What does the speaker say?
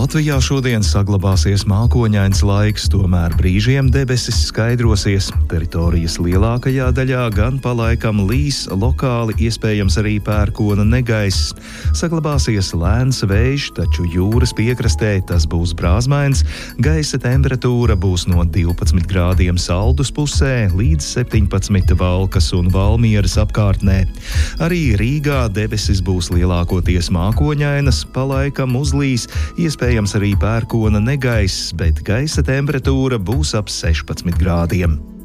Latvijā šodien saglabāsies mākoņains laiks, tomēr brīžiem debesis skaidrosies. Teritorijas lielākajā daļā gan pa laikam līs, lokāli iespējams arī pērkona negaiss. Saglabāsies lēns vējš, taču jūras piekrastē tas būs brāzmains. Gaisa temperatūra būs no 12 grādiem Saldus pusē līdz 17 Valkas un Valmieras apkārtnē. Arī Rīgā debesis būs lielākoties mākoņainas, pa laikam uzlīs, iespējams arī pērkona negaiss, bet gaisa temperatūra būs ap 16 grādiem.